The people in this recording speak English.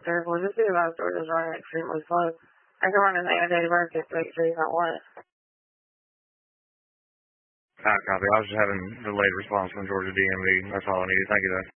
terrible. Just because my store is running extremely slow. I can run an date of birth just to make sure you don't want it. Copy. I was just having delayed response from Georgia DMV. That's all I needed. Thank you, though.